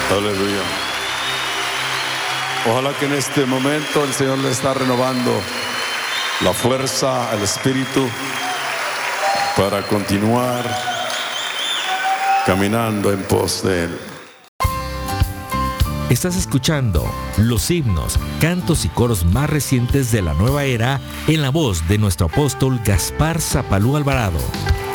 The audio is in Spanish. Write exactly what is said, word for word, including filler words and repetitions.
Aleluya. Ojalá que en este momento el Señor le está renovando la fuerza, el espíritu para continuar caminando en pos de Él. Estás escuchando los himnos, cantos y coros más recientes de la nueva era en la voz de nuestro apóstol Gaspar Zapalú Alvarado.